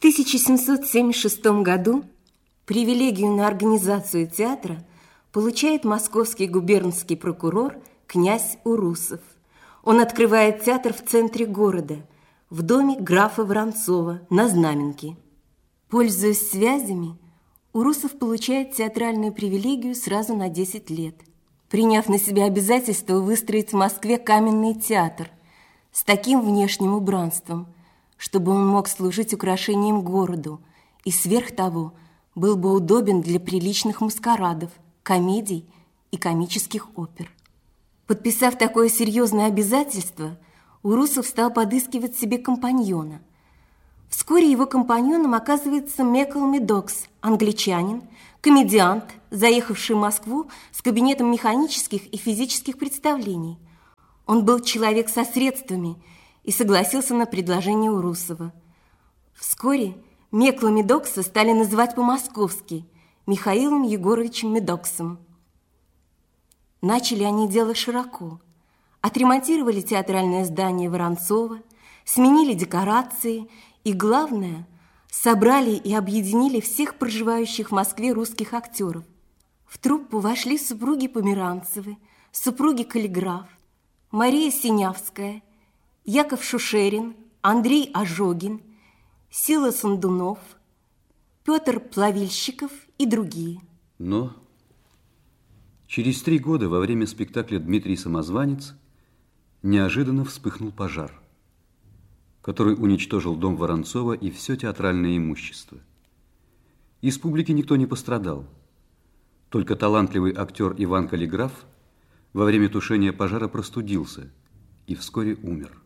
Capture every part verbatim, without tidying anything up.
тысяча семьсот семьдесят шестом году привилегию на организацию театра получает московский губернский прокурор князь Урусов. Он открывает театр в центре города, в доме графа Воронцова на Знаменке. Пользуясь связями, Урусов получает театральную привилегию сразу на десять лет, приняв на себя обязательство выстроить в Москве каменный театр с таким внешним убранством, чтобы он мог служить украшением городу и, сверх того, был бы удобен для приличных маскарадов, комедий и комических опер. Подписав такое серьезное обязательство, Урусов стал подыскивать себе компаньона. Вскоре его компаньоном оказывается Мекл Медокс, англичанин, комедиант, заехавший в Москву с кабинетом механических и физических представлений. Он был человек со средствами и согласился на предложение Урусова. Вскоре Мекла Медокса стали называть по-московски Михаилом Егоровичем Медоксом. Начали они дело широко. Отремонтировали театральное здание Воронцова, сменили декорации и, главное, собрали и объединили всех проживающих в Москве русских актеров. В труппу вошли супруги Померанцевы, супруги Каллиграф, Мария Синявская, Яков Шушерин, Андрей Ожогин, Сила Сандунов, Петр Плавильщиков и другие. Но через три года во время спектакля «Дмитрий Самозванец» неожиданно вспыхнул пожар, который уничтожил дом Воронцова и все театральное имущество. Из публики никто не пострадал. Только талантливый актер Иван Каллиграф во время тушения пожара простудился и вскоре умер.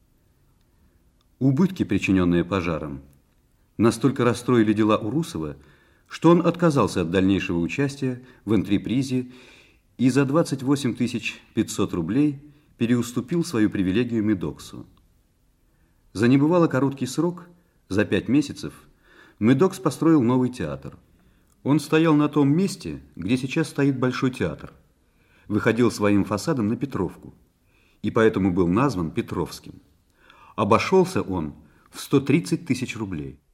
Убытки, причиненные пожаром, настолько расстроили дела Урусова, что он отказался от дальнейшего участия в антрепризе и за двадцать восемь тысяч пятьсот рублей переуступил свою привилегию Медоксу. За небывало короткий срок, за пять месяцев, Медокс построил новый театр. Он стоял на том месте, где сейчас стоит Большой театр, выходил своим фасадом на Петровку и поэтому был назван Петровским. Обошелся он в сто тридцать тысяч рублей.